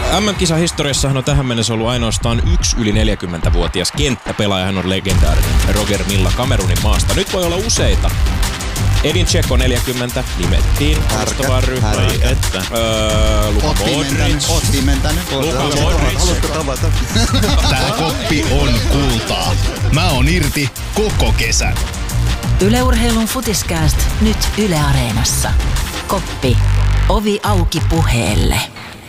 MM-kisahistoriassahan on tähän mennessä ollut ainoastaan yksi yli 40-vuotias kenttäpelaaja. Hän on legendaarinen Roger Milla Kamerunin maasta. Nyt voi olla useita. Edin Dzeko 40 nimettiin alustavaan ryhmään. Luka Modric. Oot pimentänyt. Luka Modric. Haluatko tavata? Tää koppi on kultaa. Mä oon irti koko kesän. Yle Urheilun Futiskääst nyt Yle Areenassa. Koppi. Ovi auki puheelle.